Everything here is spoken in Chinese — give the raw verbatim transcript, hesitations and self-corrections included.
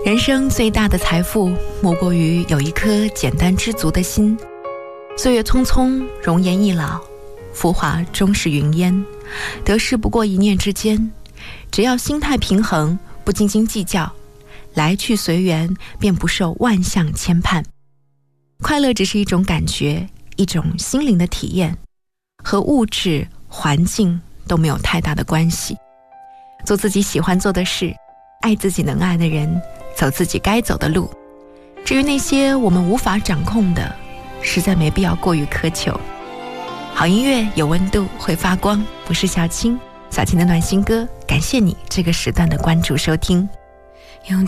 人生最大的财富莫过于有一颗简单知足的心。岁月匆匆，容颜易老，浮华终是云烟，得失不过一念之间。只要心态平衡，不斤斤计较，来去随缘，便不受万象牵绊。快乐只是一种感觉，一种心灵的体验，和物质环境都没有太大的关系。做自己喜欢做的事，爱自己能爱的人，走自己该走的路。至于那些我们无法掌控的，实在没必要过于苛求。好音乐有温度，会发光。我是小青，小青的暖心歌，感谢你这个时段的关注收听。